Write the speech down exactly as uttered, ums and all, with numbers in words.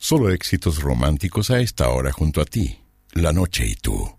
Solo éxitos románticos a esta hora junto a ti. La noche y tú.